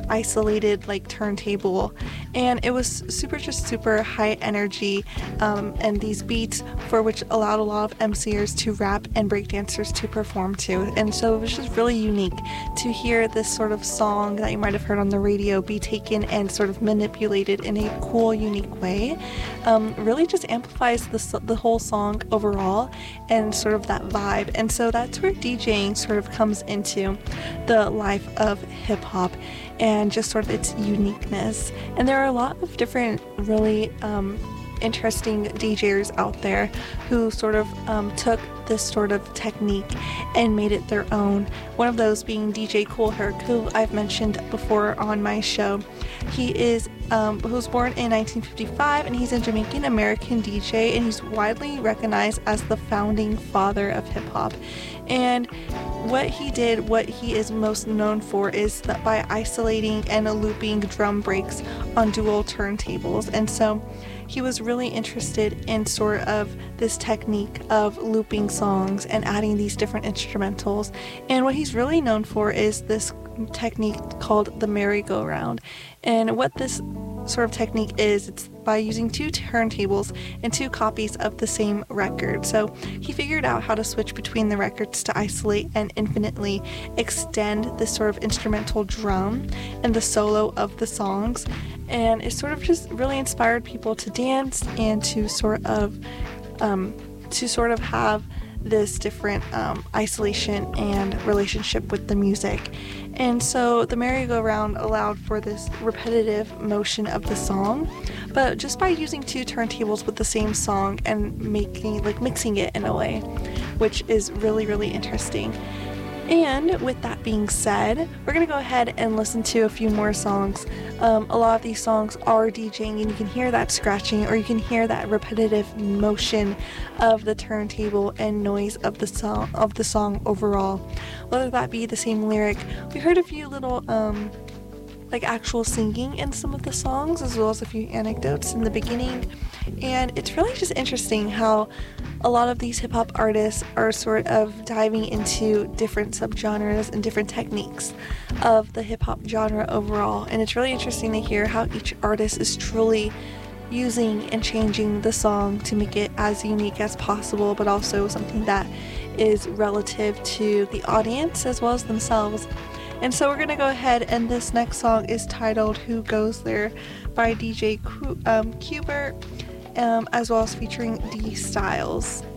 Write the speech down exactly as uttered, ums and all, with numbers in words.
isolated like turntable, and it was super just super high energy, um, and these beats for which allowed a lot of MCers to rap and breakdancers to perform to. And so it was just really unique to hear this sort of song that you might have heard on the radio be taken and sort of manipulated in a cool, unique way. Um, really just amplifies the, the whole song overall and sort of that vibe. And so that's where DJing sort of comes into the life of hip-hop and just sort of its uniqueness. And there are a lot of different really um, interesting D Js out there who sort of um, took this sort of technique and made it their own. One of those being D J Kool Herc, who I've mentioned before on my show. He is um, who was born in nineteen fifty-five, and he's a Jamaican American D J, and he's widely recognized as the founding father of hip hop. And what he did, what he is most known for, is that by isolating and looping drum breaks on dual turntables. And so he was really interested in sort of this technique of looping songs and adding these different instrumentals. And what he's really known for is this technique called the merry-go-round. And what this sort of technique is, it's by using two turntables and two copies of the same record. So he figured out how to switch between the records to isolate and infinitely extend this sort of instrumental drum and the solo of the songs. And it sort of just really inspired people to dance and to sort of um, to sort of have this different um, isolation and relationship with the music. And so the merry-go-round allowed for this repetitive motion of the song, but just by using two turntables with the same song and making, like mixing it in a way, which is really, really interesting. And with that being said, we're going to go ahead and listen to a few more songs. Um, a lot of these songs are DJing, and you can hear that scratching, or you can hear that repetitive motion of the turntable and noise of the song of the song overall. Whether that be the same lyric, we heard a few little um, like actual singing in some of the songs, as well as a few anecdotes in the beginning. And it's really just interesting how a lot of these hip-hop artists are sort of diving into different subgenres and different techniques of the hip-hop genre overall. And it's really interesting to hear how each artist is truly using and changing the song to make it as unique as possible, but also something that is relative to the audience as well as themselves. And so we're going to go ahead, and this next song is titled Who Goes There by D J Q- um, Qbert, um, as well as featuring D Styles.